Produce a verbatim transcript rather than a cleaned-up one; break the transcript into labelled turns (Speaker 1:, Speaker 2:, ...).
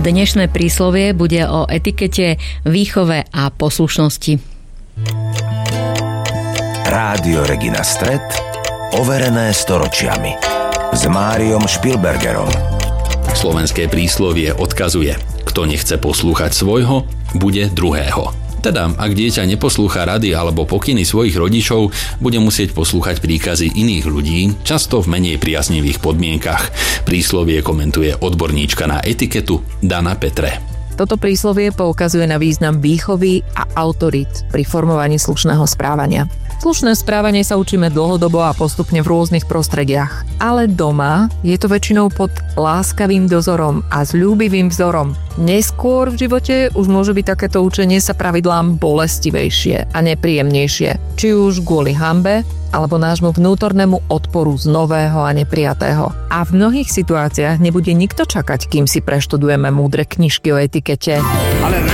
Speaker 1: Dnešné príslovie bude o etikete, výchove a poslušnosti.
Speaker 2: Rádio Regina Stret, overené storočiami. S Máriom Špilbergerom.
Speaker 3: Slovenské príslovie odkazuje: kto nechce poslúchať svojho, bude druhého. Teda, ak dieťa neposlúcha rady alebo pokyny svojich rodičov, bude musieť poslúchať príkazy iných ľudí, často v menej priaznivých podmienkach. Príslovie komentuje odborníčka na etiketu Dana Petre.
Speaker 4: Toto príslovie poukazuje na význam výchovy a autorít pri formovaní slušného správania. Slušné správanie sa učíme dlhodobo a postupne v rôznych prostrediach. Ale doma je to väčšinou pod láskavým dozorom a sľúbivým vzorom. Neskôr v živote už môže byť takéto učenie sa pravidlám bolestivejšie a nepríjemnejšie. Či už kvôli hanbe, alebo nášmu vnútornému odporu z nového a neprijatého. A v mnohých situáciách nebude nikto čakať, kým si preštudujeme múdre knižky o etikete.
Speaker 5: Ale